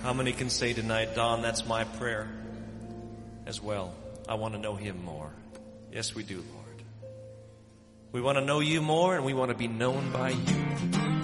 How many can say tonight, Don, that's my prayer as well. I want to know him more. Yes, we do, Lord. We want to know you more, and we want to be known by you.